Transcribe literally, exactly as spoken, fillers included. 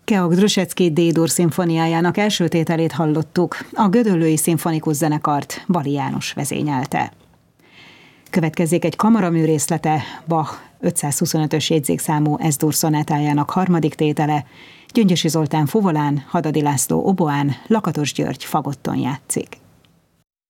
Keok-Drusecki D-dur szimfoniájának első tételét hallottuk, a Gödöllői Szimfonikus Zenekart Bali János vezényelte. Következzék egy kamaramű részlete Bach ötszázhuszonötös jegyzékszámú Es-dur szonátájának harmadik tétele, Gyöngyösi Zoltán fuvolán, Hadadi László oboán, Lakatos György fagotton játszik.